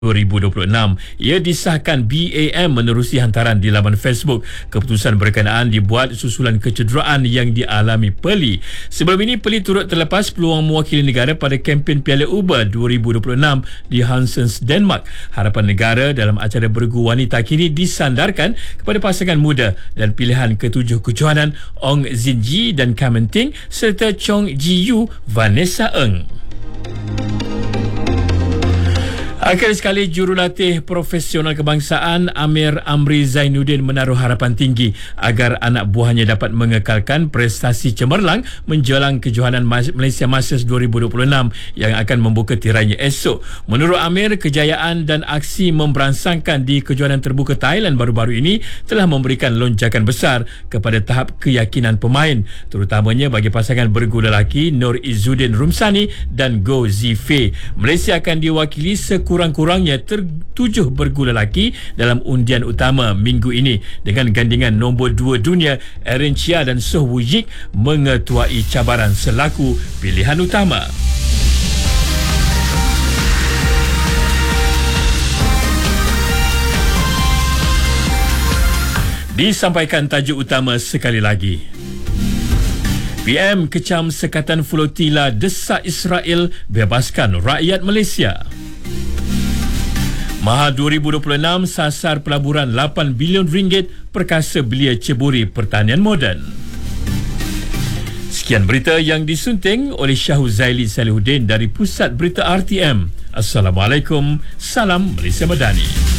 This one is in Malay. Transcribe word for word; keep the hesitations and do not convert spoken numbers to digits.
dua ribu dua puluh enam. Ia disahkan B A M menerusi hantaran di laman Facebook. Keputusan berkenaan dibuat susulan kecederaan yang dialami Peli. Sebelum ini, Peli turut terlepas peluang mewakili negara pada kempen Piala Uber dua ribu dua puluh enam di Horsens, Denmark. Harapan negara dalam acara bergu wanita kini disandarkan kepada pasangan muda dan pilihan ketujuh kejohanan Ong Zin Ji dan Kamen Ting serta Chong Ji Yu, Vanessa Ng. Akhir sekali, jurulatih profesional kebangsaan Amir Amri Zainuddin menaruh harapan tinggi agar anak buahnya dapat mengekalkan prestasi cemerlang menjelang kejohanan Malaysia Masters dua ribu dua puluh enam yang akan membuka tirainya esok. Menurut Amir, kejayaan dan aksi memberansangkan di kejohanan terbuka Thailand baru-baru ini telah memberikan lonjakan besar kepada tahap keyakinan pemain, terutamanya bagi pasangan bergu lelaki Nur Izzuddin Rumsani dan Goh Zifei. Malaysia akan diwakili sekurang kurang-kurangnya tertujuh bergu lelaki dalam undian utama minggu ini dengan gandingan nombor dua dunia Aaron Chia dan Soh Woo Yik mengetuai cabaran selaku pilihan utama. Disampaikan tajuk utama sekali lagi. P M kecam sekatan flotila desak Israel bebaskan rakyat Malaysia. Maha dua ribu dua puluh enam sasar pelaburan lapan bilion ringgit perkasa belia ceburi pertanian moden. Sekian berita yang disunting oleh Syahul Zaili Salihuddin dari Pusat Berita R T M. Assalamualaikum, salam Malaysia Madani.